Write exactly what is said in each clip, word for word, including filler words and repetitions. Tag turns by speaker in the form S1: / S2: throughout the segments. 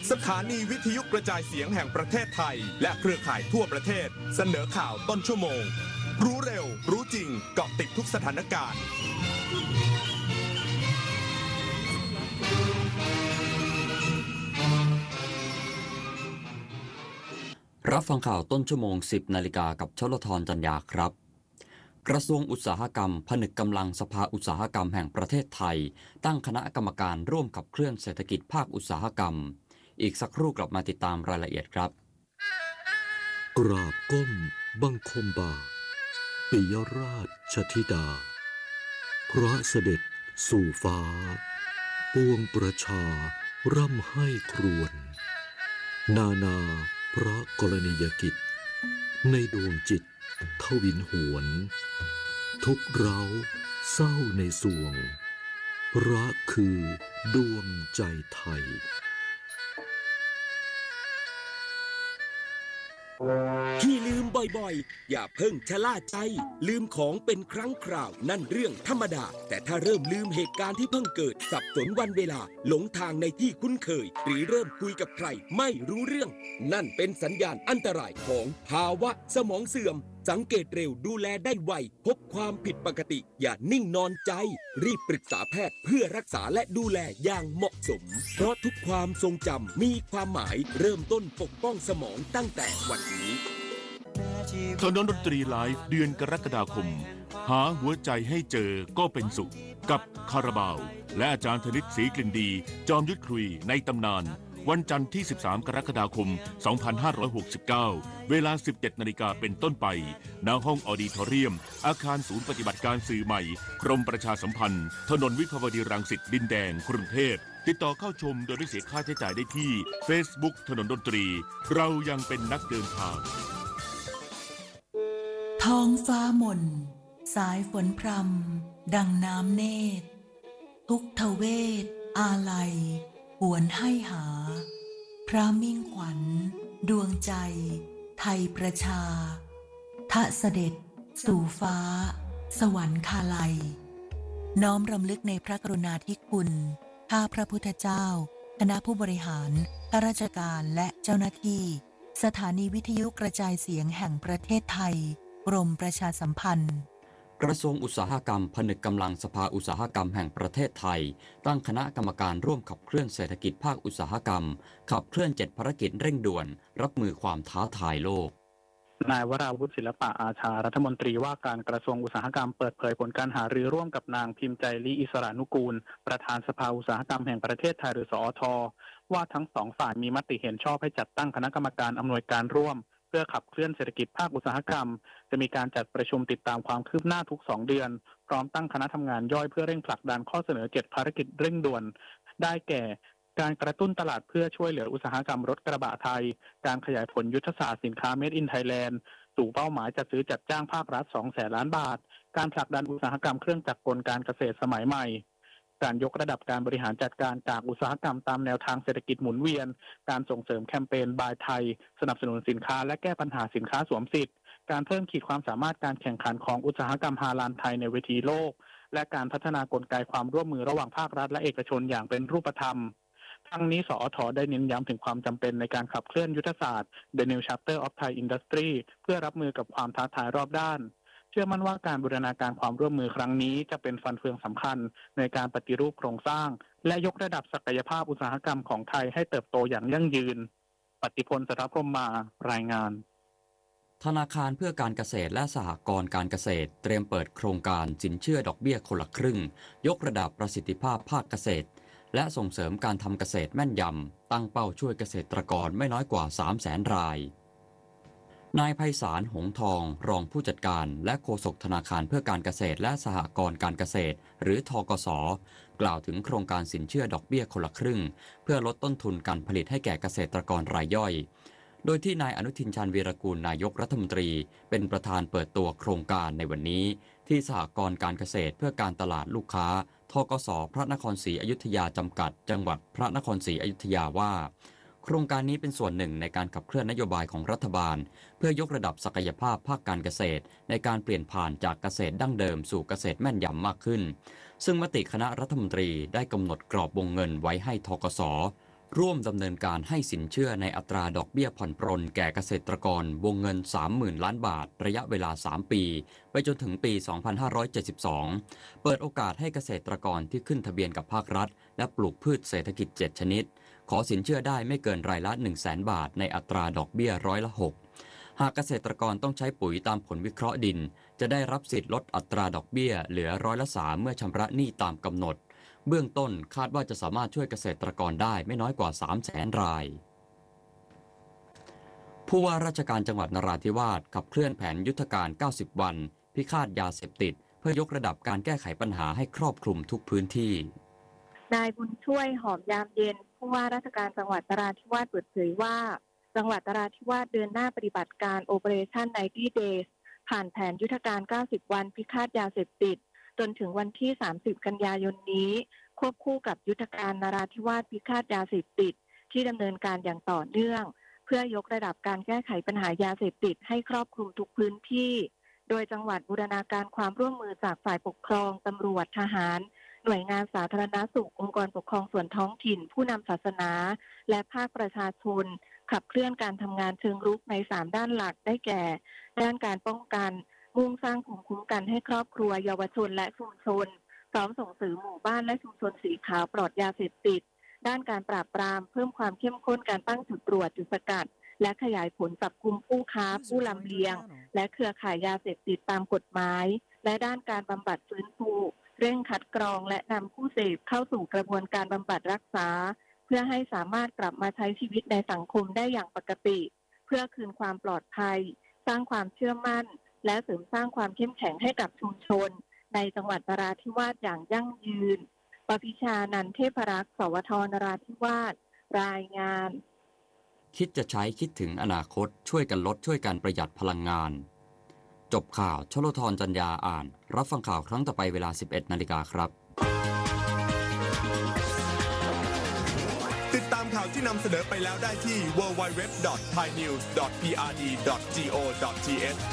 S1: สถานีวิทยุกระจายเสียงแห่งประเทศไทยและเครือข่ายทั่วประเทศเสนอข่าวต้นชั่วโมงรู้เร็วรู้จริงเกาะติดทุกสถานการณ์
S2: รับฟังข่าวต้นชั่วโมง สิบนาฬิกากับชลธรจันยาครับกระทรวงอุตสาหกรรมผนึกกำลังสภาอุตสาหกรรมแห่งประเทศไทยตั้งคณะกรรมการร่วมขับเคลื่อนเศรษฐกิจภาคอุตสาหกรรมอีกสักครู่กลับมาติดตามรายละเอียดครับ
S3: กราบก้มบังคมบาทปิยราชธิดาพระเสด็จสู่ฟ้าปวงประชาร่ำให้ครวญนานาพระกรณียกิจในดวงจิตทวินหวนทุกเร้าเศร้าในสวงรักคือดวงใจไทย
S4: ที่ลืมบ่อยๆอย่าเพิ่งชะล่าใจลืมของเป็นครั้งคราวนั่นเรื่องธรรมดาแต่ถ้าเริ่มลืมเหตุการณ์ที่เพิ่งเกิดสับสนวันเวลาหลงทางในที่คุ้นเคยหรือเริ่มคุยกับใครไม่รู้เรื่องนั่นเป็นสัญญาณอันตรายของภาวะสมองเสื่อมสังเกตเร็วดูแลได้ไวพบความผิดปกติอย่านิ่งนอนใจรีบปรึกษาแพทย์เพื่อรักษาและดูแลอย่างเหมาะสมเพราะทุกความทรงจำมีความหมายเริ่มต้นปกป้องสมองตั้งแต่วันนี้
S5: ถนนดนตรีไลฟ์เดือนกรกฎาคมหาหัวใจให้เจอก็เป็นสุขกับคาราบาวและอาจารย์ธนิตศรีกลิ่นดีจอมยุทธคุยในตำนานวันจันทร์ที่สิบสามกรกฎาคมสองพันห้าร้อยหกสิบเก้าเวลา สิบเจ็ดนาฬิกาเป็นต้นไปณห้องออดิทอเรียมอาคารศูนย์ปฏิบัติการสื่อใหม่กรมประชาสัมพันธ์ถนนวิภาวดีรังสิตดินแดงกรุงเทพติดต่อเข้าชมโดยไม่เสียค่าใช้จ่ายได้ที่ Facebook ถนนดนตรีเรายังเป็นนักเดินทาง
S6: ท้องฟ้ามนสายฝนพรำดังน้ำเนตรทุกทเวทอาลัยหวนให้หาพระมิ่งขวัญดวงใจไทยประชาทะเสด็จสู่ฟ้าสวรรคาลัยน้อมรำลึกในพระกรุณาธิคุณข้าพระพุทธเจ้าคณะผู้บริหารข้าราชการและเจ้าหน้าที่สถานีวิทยุกระจายเสียงแห่งประเทศไทยกรมประชาสัมพันธ์
S2: กระทรวงอุตสาหกรรมผนึกกำลังสภาอุตสาหกรรมแห่งประเทศไทยตั้งคณะกรรมการร่วมขับเคลื่อนเศรษฐกิจภาคอุตสาหกรรมขับเคลื่อนเจ็ดภารกิจเร่งด่วนรับมือความท้าทายโลก
S7: นายวราวุฒิศิลปะอาชารัฐมนตรีว่าการกระทรวงอุตสาหกรรมเปิดเผยผลการหารือร่วมกับนางพิมพ์ใจลีอิสรานุกูลประธานสภาอุตสาหกรรมแห่งประเทศไทยหรือสอทว่าทั้งสองฝ่ายมีมติเห็นชอบให้จัดตั้งคณะกรรมการอำนวยการร่วมเพื่อขับเคลื่อนเศรษฐกิจภาคอุตสาหกรรมจะมีการจัดประชุมติดตามความคืบหน้าทุกสองเดือนพร้อมตั้งคณะทำงานย่อยเพื่อเร่งผลักดันข้อเสนอเจ็ดภารกิจเร่งด่วนได้แก่การกระตุ้นตลาดเพื่อช่วยเหลืออุตสาหกรรมรถกระบะไทยการขยายผลยุทธศาสตร์สินค้า Made in Thailand สู่เป้าหมายจัดซื้อจัดจ้างภาครัฐสองแสนล้านบาทการผลักดันอุตสาหกรรมเครื่องจักรกลการเกษตรสมัยใหม่การยกระดับการบริหารจัดการจากอุตสาหกรรมตามแนวทางเศรษฐกิจหมุนเวียนการส่งเสริมแคมเปญบายไทยสนับสนุนสินค้าและแก้ปัญหาสินค้าสวมสิทธิ์การเพิ่มขีดความสามารถการแข่งขันของอุตสาหกรรมฮาลาลไทยในเวทีโลกและการพัฒนากลไกความร่วมมือระหว่างภาครัฐและเอกชนอย่างเป็นรูปธรรมทั้งนี้สอทได้เน้นย้ำถึงความจำเป็นในการขับเคลื่อนยุทธศาสตร์ The New Chapter of Thai Industry เพื่อรับมือกับความท้าทายรอบด้านเชื่อมั่นว่าการบูรณาการความร่วมมือครั้งนี้จะเป็นฟันเฟืองสำคัญในการปฏิรูปโครงสร้างและยกระดับศักยภาพอุตสาหกรรมของไทยให้เติบโตอย่างยั่งยืนปฏิพล สัทธพรหมมารายงาน
S2: ธนาคารเพื่อการเกษตรและสหกรณ์การเกษตรเตรียมเปิดโครงการสินเชื่อดอกเบี้ยคนละครึ่งยกระดับประสิทธิภาพภาคเกษตรและส่งเสริมการทำเกษตรแม่นยำตั้งเป้าช่วยเกษตรกรไม่น้อยกว่า สามแสน รายนายไพศาลหงทองรองผู้จัดการและโฆษกธนาคารเพื่อการเกษตรและสหกรณ์การเกษตรหรือธกส.กล่าวถึงโครงการสินเชื่อดอกเบี้ยคนละครึ่งเพื่อลดต้นทุนการผลิตให้แก่เกษตรกรรายย่อยโดยที่นายอนุทินชาญวีรกูลนายกรัฐมนตรีเป็นประธานเปิดตัวโครงการในวันนี้ที่สหกรณ์การเกษตรเพื่อการตลาดลูกค้าธกส.พระนครศรีอยุธยาจำกัดจังหวัดพระนครศรีอยุธยาว่าโครงการนี้เป็นส่วนหนึ่งในการขับเคลื่อนนโยบายของรัฐบาลเพื่อยกระดับศักยภาพภาคการเกษตรในการเปลี่ยนผ่านจากเกษตรดั้งเดิมสู่เกษตรแม่นยำมากขึ้นซึ่งมติคณะรัฐมนตรีได้กำหนดกรอบวงเงินไว้ให้ธกสร่วมดำเนินการให้สินเชื่อในอัตราดอกเบี้ยผ่อนปรนแก่เกษตรกรวงเงิน สามหมื่น ล้านบาทระยะเวลา สาม ปีไปจนถึงปี สองพันห้าร้อยเจ็ดสิบสอง เปิดโอกาสให้เกษตรกรที่ขึ้นทะเบียนกับภาครัฐและปลูกพืชเศรษฐกิจ เจ็ด ชนิดขอสินเชื่อได้ไม่เกินรายละ หนึ่งแสน บาทในอัตราดอกเบี้ยร้อยละ หก หากเกษตรกรต้องใช้ปุ๋ยตามผลวิเคราะห์ดินจะได้รับสิทธิ์ลดอัตราดอกเบี้ยเหลือร้อยละ สาม เมื่อชำระหนี้ตามกำหนดเบื้องต้นคาดว่าจะสามารถช่วยเกษตรกรได้ไม่น้อยกว่า สามแสน รายผู้ว่าราชการจังหวัดนราธิวาสขับเคลื่อนแผนยุทธการ เก้าสิบ วันพิฆาตยาเสพติดเพื่อยกระดับการแก้ไขปัญหาให้ครอบคลุมทุกพื้นที่
S8: นายบุญช่วยหอมยามเย็นผู้ว่าราชการจังหวัดนราธิวาสเปิดเผยว่าจังหวัดนราธิวาสเดินหน้าปฏิบัติการ Operation ไนน์ตี้ Days ผ่านแผนยุทธการ เก้าสิบ วันพิฆาตยาเสพติดจนถึงวันที่ สามสิบ กันยายนนี้ควบคู่กับยุทธการนราธิวาสพิฆาตยาเสพติดที่ดำเนินการอย่างต่อเนื่องเพื่อยกระดับการแก้ไขปัญหายาเสพติดให้ครอบคลุมทุกพื้นที่โดยจังหวัดบูรณาการความร่วมมือจากฝ่ายปกครองตำรวจทหารหน่วยงานสาธารณสุของค์กรปกครองส่วนท้องถิ่นผู้นำศาสนาและภาคประชาชนขับเคลื่อนการทำงานเชิงรุกในสามด้านหลักได้แก่ด้านการป้องกันมุ่งสร้างภูมิคุ้มกันให้ครอบครัวเยาวชนและชุมชนพร้อมส่งเสริมหมู่บ้านและชุมชนสีขาวปลอดยาเสพติดด้านการปราบปรามเพิ่มความเข้มข้นการตั้งจุดตรวจจุดสกัดและขยายผลจับกุมผู้ค้าผู้ลำเลียงและเครือข่ายยาเสพติดตามกฎหมายและด้านการบำบัดฟื้นฟูเร่งคัดกรองและนำผู้เสพเข้าสู่กระบวนการบำบัดรักษาเพื่อให้สามารถกลับมาใช้ชีวิตในสังคมได้อย่างปกติเพื่อคืนความปลอดภัยสร้างความเชื่อมั่นและเสริมสร้างความเข้มแข็งให้กับชุมชนในจังหวัดนราธิวาสอย่างยั่งยืนปพิชานันท์เทพรักษ์สวทนราธิวาสรายงาน
S2: คิดจะใช้คิดถึงอนาคตช่วยกันลดช่วยกันประหยัดพลังงานจบข่าวชโลธรจันยาอ่านรับฟังข่าวครั้งต่อไปเวลา สิบเอ็ด นาฬิกาครับ
S1: ติดตามข่าวที่นำเสนอไปแล้วได้ที่ ดับเบิลยู ดับเบิลยู ดับเบิลยู ดอท ไทยนิวส์ ดอท พี อาร์ ดี ดอท จี โอ ดอท ที เอช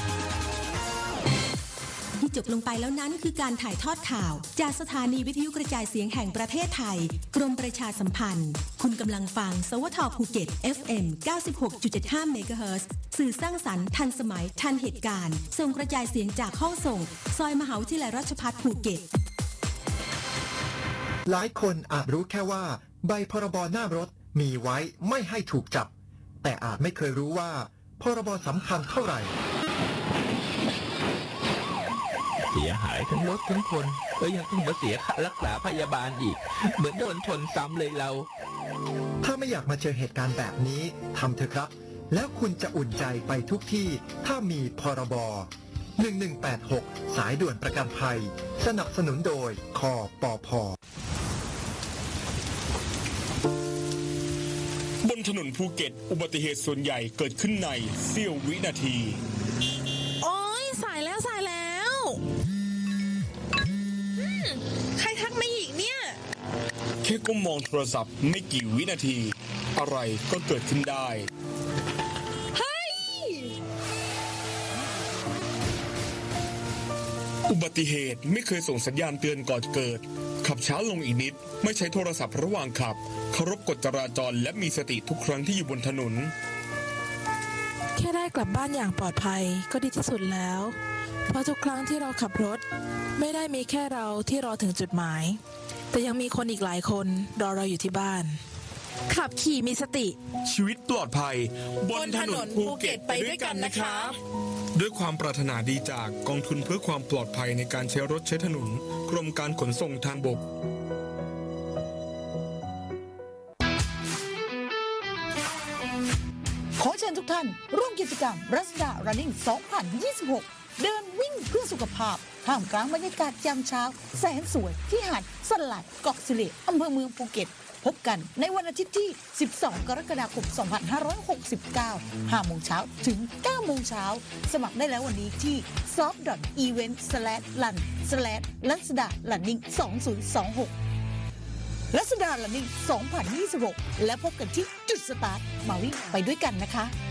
S9: ที่จบลงไปแล้วนั้นคือการถ่ายทอดข่าวจากสถานีวิทยุกระจายเสียงแห่งประเทศไทยกรมประชาสัมพันธ์คุณกำลังฟังสวทภูเก็ต เอฟ เอ็ม เก้าสิบหกจุดเจ็ดห้า เมกะเฮิรตซ์สื่อสร้างสรรค์ทันสมัยทันเหตุการณ์ส่งกระจายเสียงจากห้องส่งซอยมหาวิทยาลัยราชภัฏภูเก็ต
S10: หลายคนอาจรู้แค่ว่าใบพรบหน้ารถมีไว้ไม่ให้ถูกจับแต่อาจไม่เคยรู้ว่าพรบสำคัญเท่าไหร่
S11: เสียหายทั้งรถทั้งคนก็ยังต้องมาเสียค่ารักษาพยาบาลอีกเหมือนโดนชนซ้ำเลยเรา
S10: ถ้าไม่อยากมาเจอเหตุการณ์แบบนี้ทำเถอะครับแล้วคุณจะอุ่นใจไปทุกที่ถ้ามีพรบหนึ่งหนึ่งแปดหกสายด่วนประกันภัยสนับสนุนโดยคปภ.
S12: บนถนนภูเก็ตอุบัติเหตุส่วนใหญ่เกิดขึ้นในเสี้ยววินาที
S13: โอ๊ยสายแล้วสายแล้วใครทักมาอีกเนี่ย
S12: แค่ก้มมองโทรศัพท์ไม่กี่วินาทีอะไรก็เกิดขึ้นได้
S13: เฮ้ย
S12: อุบัติเหตุไม่เคยส่งสัญญาณเตือนก่อนเกิดขับช้าลงอีกนิดไม่ใช้โทรศัพท์ระหว่างขับเคารพกฎจราจรและมีสติทุกครั้งที่อยู่บนถนน
S13: แค่ได้กลับบ้านอย่างปลอดภัยก็ดีที่สุดแล้วเพราะทุกครั้งที่เราขับรถไม่ได้มีแค่เราที่รอถึงจุดหมายแต่ยังมีคนอีกหลายคนรอเราอยู่ที่บ้านขับขี่มีสติ
S12: ชีวิตปลอดภัยบนถนนภูเก็ตไปด้วยกันนะคะด้วยความปรารถนาดีจากกองทุนเพื่อความปลอดภัยในการใช้รถใช้ถนนกรมการขนส่งทางบก
S14: ขอเชิญทุกท่านร่วมกิจกรรม Rasda Running สองพันยี่สิบหกเดินวิ่งเพื่อสุขภาพท่ามกลางบรรยากาศยามเช้าแสนสวยที่หาดสลัดเกาะสิเลอำเภอเมืองภูเก็ตพบกันในวันอาทิตย์ที่สิบสองกรกฎาคมสองพันห้าร้อยหกสิบเก้า ห้าโมงเช้าถึงเก้าโมงเช้าสมัครได้แล้ววันนี้ที่ ซอฟต์ ดอท อีเวนต์ สแลช รัน สแลช รัสดา รันนิ่ง สองพันยี่สิบหก รัสดา รันนิ่ง สองพันยี่สิบหกและพบกันที่จุดสตาร์ทมาวิ่งไปด้วยกันนะคะ